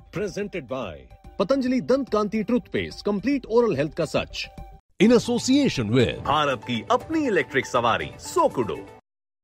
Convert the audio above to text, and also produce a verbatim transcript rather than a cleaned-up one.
Presented by Patanjali दंत कांति toothpaste, complete oral health का सच, in association with Bharat की अपनी इलेक्ट्रिक सवारी सोकुडो।